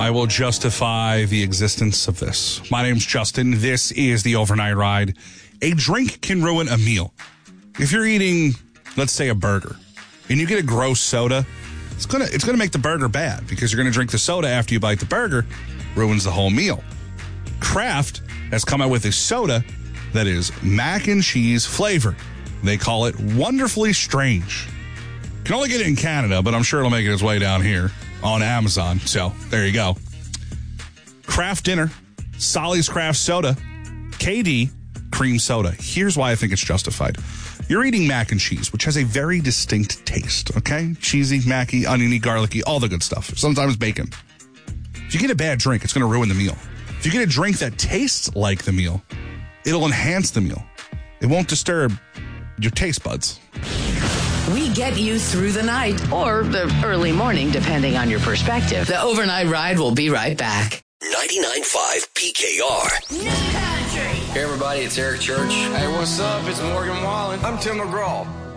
I will justify the existence of this. My name's Justin. This is the Overnight Ride. A drink can ruin a meal. If you're eating, let's say, a burger, and you get a gross soda, it's gonna make the burger bad because you're gonna drink the soda after you bite the burger, ruins the whole meal. Kraft has come out with a soda that is mac and cheese flavored. They call it Wonderfully Strange. Can only get it in Canada, but I'm sure it'll make its way down here on Amazon. So there you go. Kraft Dinner, Solly's Kraft Soda, KD Cream Soda. Here's why I think it's justified. You're eating mac and cheese, which has a very distinct taste, okay? Cheesy, macky, oniony, garlicky, all the good stuff. Sometimes bacon. If you get a bad drink, it's going to ruin the meal. If you get a drink that tastes like the meal, it'll enhance the meal. It won't disturb your taste buds. We get you through the night or the early morning, depending on your perspective. The Overnight Ride will be right back. 99.5 PKR. Hey everybody, it's Eric Church. Hey, what's up? It's Morgan Wallen. I'm Tim McGraw.